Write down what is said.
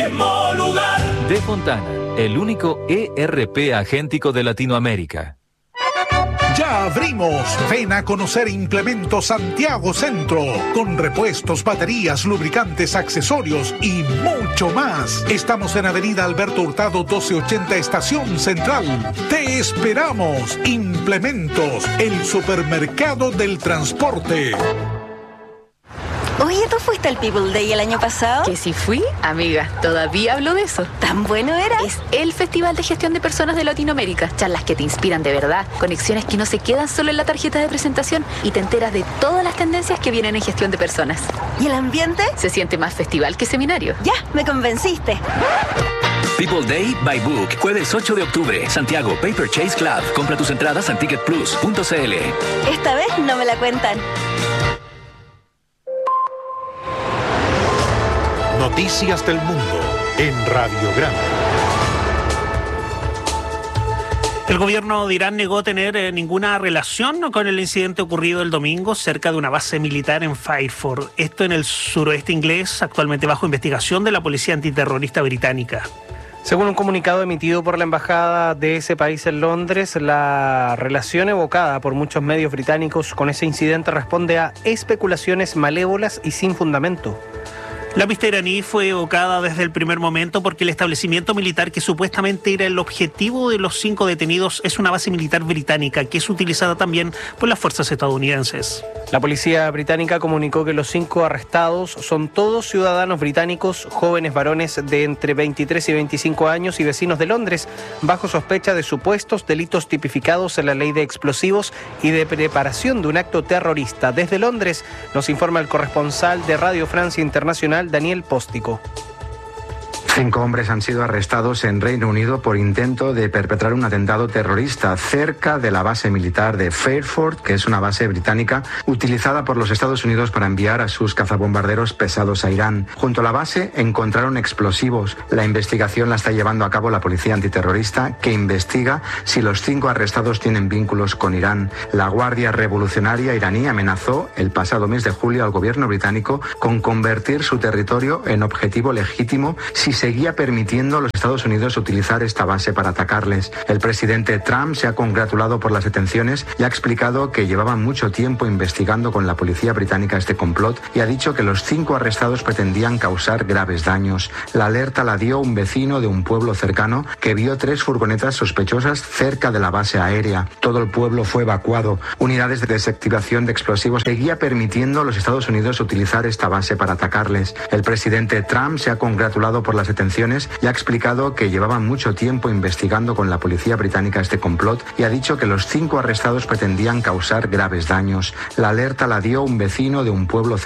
mismo lugar. De Fontana, el único ERP agéntico de Latinoamérica. Ya abrimos. Ven a conocer Implementos Santiago Centro, con repuestos, baterías, lubricantes, accesorios y mucho más. Estamos en Avenida Alberto Hurtado 1280, Estación Central. Te esperamos. Implementos, el supermercado del transporte. Oye, ¿tú fuiste al People Day el año pasado? Que si fui, amiga, todavía hablo de eso. ¿Tan bueno era? Es el Festival de Gestión de Personas de Latinoamérica. Charlas que te inspiran de verdad, conexiones que no se quedan solo en la tarjeta de presentación y te enteras de todas las tendencias que vienen en gestión de personas. ¿Y el ambiente? Se siente más festival que seminario. Ya, me convenciste. People Day by Book, jueves 8 de octubre, Santiago, Paper Chase Club. Compra tus entradas en ticketplus.cl. Esta vez no me la cuentan. Noticias del mundo en Radiograma. El gobierno de Irán negó tener ninguna relación con el incidente ocurrido el domingo cerca de una base militar en Fairford. Esto en el suroeste inglés, actualmente bajo investigación de la policía antiterrorista británica. Según un comunicado emitido por la embajada de ese país en Londres, la relación evocada por muchos medios británicos con ese incidente responde a especulaciones malévolas y sin fundamento. La pista iraní fue evocada desde el primer momento porque el establecimiento militar que supuestamente era el objetivo de los 5 detenidos es una base militar británica que es utilizada también por las fuerzas estadounidenses. La policía británica comunicó que los 5 arrestados son todos ciudadanos británicos, jóvenes varones de entre 23 y 25 años y vecinos de Londres, bajo sospecha de supuestos delitos tipificados en la ley de explosivos y de preparación de un acto terrorista. Desde Londres nos informa el corresponsal de Radio Francia Internacional, Daniel Póstico. 5 hombres han sido arrestados en Reino Unido por intento de perpetrar un atentado terrorista cerca de la base militar de Fairford, que es una base británica utilizada por los Estados Unidos para enviar a sus cazabombarderos pesados a Irán. Junto a la base encontraron explosivos. La investigación la está llevando a cabo la policía antiterrorista, que investiga si los 5 arrestados tienen vínculos con Irán. La Guardia Revolucionaria iraní amenazó el pasado mes de julio al gobierno británico con convertir su territorio en objetivo legítimo si seguía permitiendo a los Estados Unidos utilizar esta base para atacarles. El presidente Trump se ha congratulado por las detenciones y ha explicado que llevaban mucho tiempo investigando con la policía británica este complot y ha dicho que los 5 arrestados pretendían causar graves daños. La alerta la dio un vecino de un pueblo cercano que vio 3 furgonetas sospechosas cerca de la base aérea. Todo el pueblo fue evacuado. Unidades de desactivación de explosivos seguía permitiendo a los Estados Unidos utilizar esta base para atacarles. El presidente Trump se ha congratulado por las detenciones y ha explicado que llevaban mucho tiempo investigando con la policía británica este complot y ha dicho que los 5 arrestados pretendían causar graves daños. La alerta la dio un vecino de un pueblo cercano